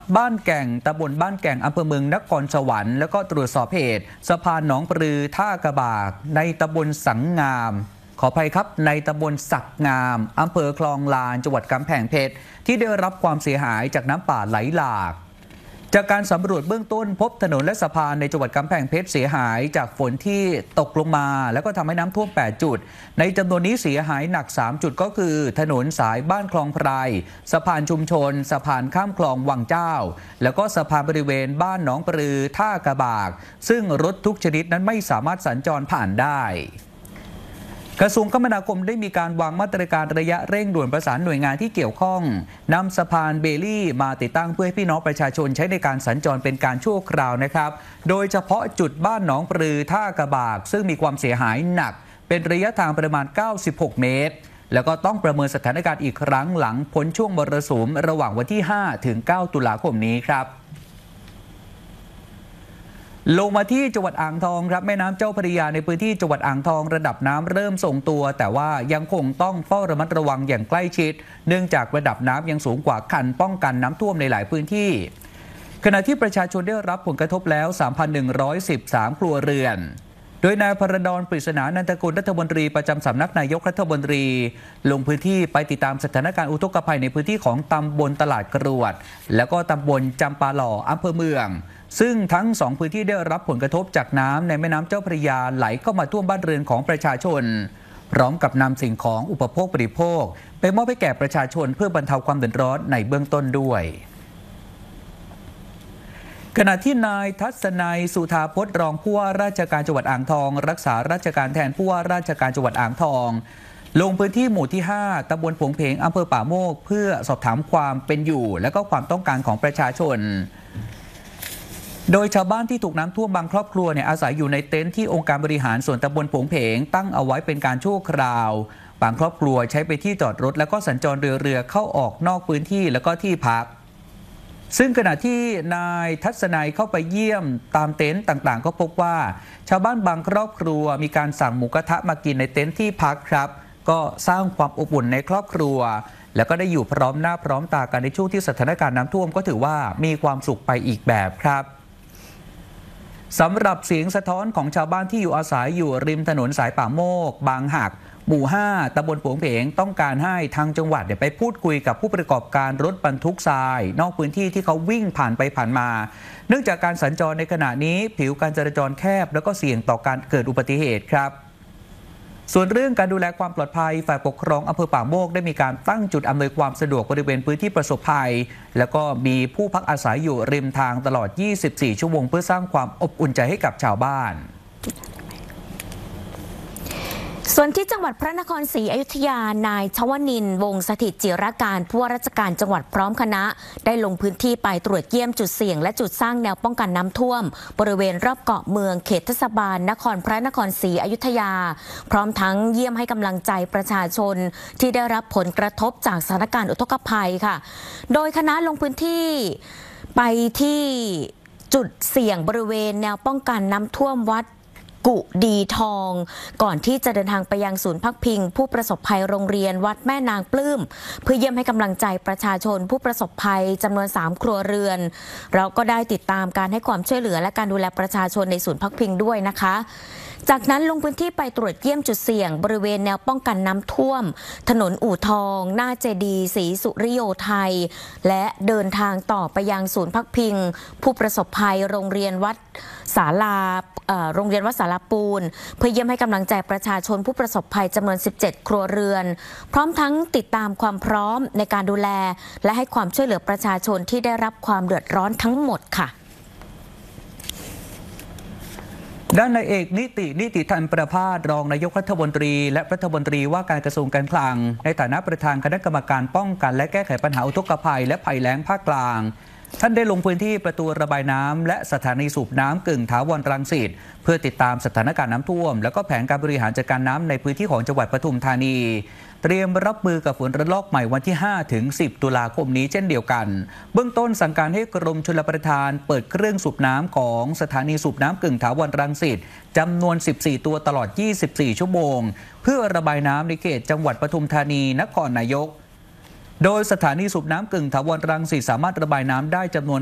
บ้านแก่งตำบลบ้านแก่งอำเภอเมืองนครสวรรค์แล้วก็ตรวจสอบเหตุสะพานหนองปลือท่ากระบากในตำบลสังงามขออภัยครับในตำบลสักงามอำเภอคลองลานจังหวัดกำแพงเพชรที่ได้รับความเสียหายจากน้ำป่าไหลหลากจากการสำรวจเบื้องต้นพบถนนและสะพานในจังหวัดกำแพงเพชรเสียหายจากฝนที่ตกลงมาแล้วก็ทำให้น้ำท่วม8จุดในจำนวนนี้เสียหายหนัก3จุดก็คือถนนสายบ้านคลองไพรสะพานชุมชนสะพานข้ามคลองวังเจ้าแล้วก็สะพานบริเวณบ้านหนองปลือท่ากระบากซึ่งรถทุกชนิดนั้นไม่สามารถสัญจรผ่านได้กระทรวงคมนาคมได้มีการวางมาตรการระยะเร่งด่วนประสานหน่วยงานที่เกี่ยวข้องนำสะพานเบลลี่มาติดตั้งเพื่อให้พี่น้องประชาชนใช้ในการสัญจรเป็นการชั่วคราวนะครับโดยเฉพาะจุดบ้านหนองปลือท่ากระบากซึ่งมีความเสียหายหนักเป็นระยะทางประมาณ96เมตรแล้วก็ต้องประเมินสถานการณ์อีกครั้งหลังพ้นช่วงมรสุมระหว่างวันที่5ถึง9ตุลาคมนี้ครับลงมาที่จังหวัดอ่างทองครับแม่น้ำเจ้าพระยาในพื้นที่จังหวัดอ่างทองระดับน้ำเริ่มทรงตัวแต่ว่ายังคงต้องเฝ้าระมัดระวังอย่างใกล้ชิดเนื่องจากระดับน้ำยังสูงกว่าคันป้องกันน้ำท่วมในหลายพื้นที่ขณะที่ประชาชนได้รับผลกระทบแล้ว 3,113 ครัวเรือนโดยนายพรดร ปริศนานันทกุลรัฐมนตรีประจำสำนักนายกรัฐมนตรีลงพื้นที่ไปติดตามสถานการณ์อุทกภัยในพื้นที่ของตำบลตลาดกรวดแล้วก็ตำบลจำปาหล่ออำเภอเมืองซึ่งทั้ง2พื้นที่ได้รับผลกระทบจากน้ำในแม่น้ำเจ้าพระยาไหลเข้ามาท่วมบ้านเรือนของประชาชนพร้อมกับนำสิ่งของอุปโภคบริโภคไปมอบให้แก่ประชาชนเพื่อบรรเทาความเดือดร้อนในเบื้องต้นด้วยขณะที่นายทัศนัยสุธาพจน์รองผู้ว่าราชการจังหวัดอ่างทองรักษาราชการแทนผู้ว่าราชการจังหวัดอ่างทองลงพื้นที่หมู่ที่5ตำบลผงเพงอำเภอป่าโมกเพื่อสอบถามความเป็นอยู่และก็ความต้องการของประชาชนโดยชาวบ้านที่ถูกน้ำท่วมบางครอบครัวอาศัยอยู่ในเต็นท์ที่องค์การบริหารส่วนตำบลผงเพงตั้งเอาไว้เป็นการชั่วคราวบางครอบครัวใช้ไปที่จอดรถแล้วก็สัญจรเรือเข้าออกนอกพื้นที่แล้วก็ที่พักซึ่งขณะที่นายทัศนัยเข้าไปเยี่ยมตามเต็นท์ต่างๆก็พบว่าชาวบ้านบางครอบครัวมีการสั่งหมูกระทะมากินในเต็นท์ที่พักครับก็สร้างความอบอุ่นในครอบครัวแล้วก็ได้อยู่พร้อมหน้าพร้อมตากันในช่วงที่สถานการณ์น้ำท่วมก็ถือว่ามีความสุขไปอีกแบบครับสำหรับเสียงสะท้อนของชาวบ้านที่อยู่อาศัยอยู่ริมถนนสายป่าโมกบางหักหมู่5ตำบลผงเพงต้องการให้ทางจังหวัดไปพูดคุยกับผู้ประกอบการรถบรรทุกทรายนอกพื้นที่ที่เขาวิ่งผ่านไปผ่านมาเนื่องจากการสัญจรในขณะนี้ผิวการจราจรแคบแล้วก็เสี่ยงต่อการเกิดอุบัติเหตุครับส่วนเรื่องการดูแลความปลอดภัยฝ่ายปกครองอำเภอป่าโมกได้มีการตั้งจุดอำนวยความสะดวกบริเวณพื้นที่ประสบภัยแล้วก็มีผู้พักอาศัยอยู่ริมทางตลอด24ชั่วโมงเพื่อสร้างความอบอุ่นใจให้กับชาวบ้านส่วนที่จังหวัดพระนครศรีอยุธยานายชวนินทร์วงศ์สถิตจิรการผู้ว่าราชการจังหวัดพร้อมคณะได้ลงพื้นที่ไปตรวจเยี่ยมจุดเสี่ยงและจุดสร้างแนวป้องกันน้ำท่วมบริเวณรอบเกาะเมืองเขตเทศบาลนครพระนครศรีอยุธยาพร้อมทั้งเยี่ยมให้กำลังใจประชาชนที่ได้รับผลกระทบจากสถานการณ์อุทกภัยค่ะโดยคณะลงพื้นที่ไปที่จุดเสี่ยงบริเวณแนวป้องกันน้ำท่วมวัดกุดีทองก่อนที่จะเดินทางไปยังศูนย์พักพิงผู้ประสบภัยโรงเรียนวัดแม่นางปลื้มเพื่อเยี่ยมให้กำลังใจประชาชนผู้ประสบภัยจำนวน3ครัวเรือนเราก็ได้ติดตามการให้ความช่วยเหลือและการดูแลประชาชนในศูนย์พักพิงด้วยนะคะจากนั้นลงพื้นที่ไปตรวจเยี่ยมจุดเสี่ยงบริเวณแนวป้องกันน้ำท่วมถนนอู่ทองหน้าเจดีย์ศรีสุริโยไทยและเดินทางต่อไปยังศูนย์พักพิงผู้ประสบภัยโรงเรียนวัดศาลาปูนเพื่อเยี่ยมให้กำลังใจประชาชนผู้ประสบภัยจำนวน17ครัวเรือนพร้อมทั้งติดตามความพร้อมในการดูแลและให้ความช่วยเหลือประชาชนที่ได้รับความเดือดร้อนทั้งหมดค่ะด้านนายเอกนิติธรรมประภาสรองนายกรัฐมนตรีและรัฐมนตรีว่าการกระทรวงการคลังในฐานะประธานคณะกรรมการป้องกันและแก้ไขปัญหาอุทกภัยและภัยแล้งภาคกลางท่านได้ลงพื้นที่ประตูระบายน้ำและสถานีสูบน้ำกึ่งถาวรรังสิตเพื่อติดตามสถานการณ์น้ำท่วมและก็แผนการบริหารจัดการน้ำในพื้นที่ของจังหวัดปทุมธานีเตรียมรับมือกับฝนระลอกใหม่วันที่5ถึง10ตุลาคมนี้เช่นเดียวกันเบื้องต้นสั่งการให้กรมชลประทานเปิดเครื่องสูบน้ำของสถานีสูบน้ำกึ่งถาวรรังสิตจำนวน14ตัวตลอด24ชั่วโมงเพื่อระบายน้ำในเขตจังหวัดปทุมธานีนครนายกโดยสถานีสูบน้ำกึ่งถาวรรังสิตสามารถระบายน้ำได้จำนวน